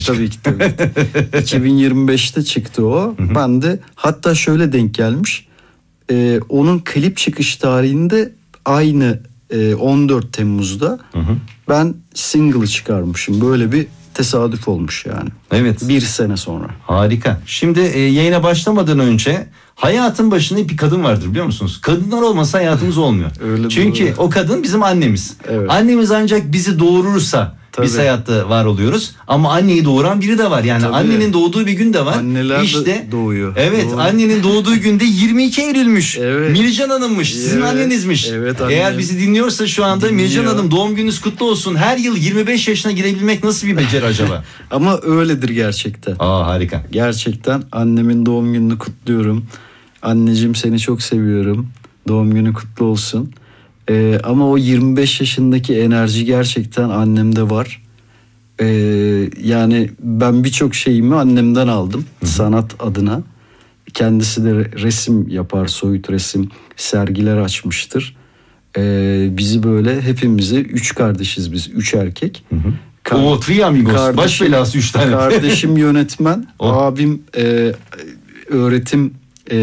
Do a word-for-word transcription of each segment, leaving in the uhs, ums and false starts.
Tabii ki tabii. iki bin yirmi beşte çıktı o. Hı hı. Ben de hatta şöyle denk gelmiş. Ee, onun klip çıkış tarihinde aynı e, on dört Temmuz'da hı hı. ben single'ı çıkarmışım. Böyle bir tesadüf olmuş yani. Evet. Bir sene sonra. Harika. Şimdi e, yayına başlamadan önce hayatın başında bir kadın vardır biliyor musunuz? Kadınlar olmasa hayatımız olmuyor. Öyle Çünkü doğru. O kadın bizim annemiz. Evet. Annemiz ancak bizi doğurursa Tabii. biz hayatta var oluyoruz. Ama anneyi doğuran biri de var. Yani Tabii. annenin doğduğu bir gün de var. Anneler işte, de doğuyor. Evet Doğru. Annenin doğduğu günde yirmi iki Eylül'müş. Evet. Mircan Hanım'mış. Sizin evet. annenizmiş. Evet, Eğer bizi dinliyorsa şu anda Dinliyor. Mircan Hanım doğum gününüz kutlu olsun. Her yıl yirmi beş yaşına girebilmek nasıl bir beceri acaba? Ama öyledir gerçekten. Aa harika. Gerçekten annemin doğum gününü kutluyorum. Anneciğim seni çok seviyorum. Doğum günü kutlu olsun. Ee, ama o yirmi beş yaşındaki enerji gerçekten annemde var. Ee, yani ben birçok şeyimi annemden aldım. Hı-hı. Sanat adına. Kendisi de resim yapar, soyut resim sergiler açmıştır. Ee, bizi böyle hepimizi, üç kardeşiz biz, üç erkek. Kar- o Three Amigos, baş belası üç tane. Kardeşim yönetmen, abim e, öğretim e,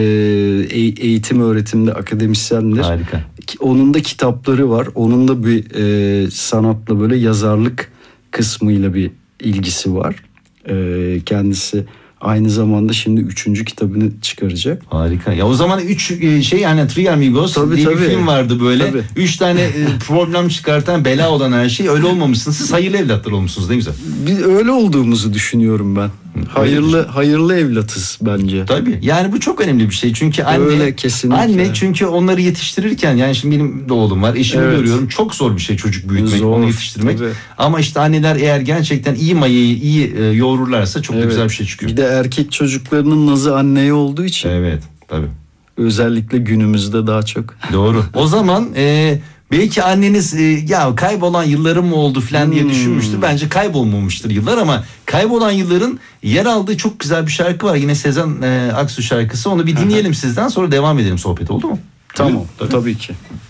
eğitim öğretimde akademisyendir. Harika. Onun da kitapları var. Onun da bir e, sanatla böyle yazarlık kısmıyla bir ilgisi var. E, kendisi aynı zamanda şimdi üçüncü kitabını çıkaracak. Harika. Ya o zaman üç şey yani Three Amigos tabii, diye tabii. bir film vardı böyle. Tabii. Üç tane problem çıkartan, bela olan her şey. Öyle olmamışsınız. Siz hayırlı evlatlar olmuşsunuz. Ne güzel. Biz öyle olduğumuzu düşünüyorum ben. Hayırlı hayırlı evlatız bence. Tabii. Yani bu çok önemli bir şey. Çünkü anne öyle, kesinlikle. Anne çünkü onları yetiştirirken yani şimdi benim de oğlum var. Eşimi evet. görüyorum. Çok zor bir şey çocuk büyütmek, zor, onu yetiştirmek. Tabii. Ama işte anneler eğer gerçekten iyi mayayı iyi e, yoğururlarsa çok evet. da güzel bir şey çıkıyor. Bir de erkek çocuklarının nazı anneye olduğu için. Evet, tabii. Özellikle günümüzde daha çok. Doğru. O zaman e, belki anneniz e, ya kaybolan yıllarım mı oldu falan diye hmm. düşünmüştür. Bence kaybolmamıştır yıllar ama kaybolan yılların yer aldığı çok güzel bir şarkı var. Yine Sezen e, Aksu şarkısı. Onu bir dinleyelim sizden, sonra devam edelim sohbet, oldu mu? Tamam. Tabii, tabii ki.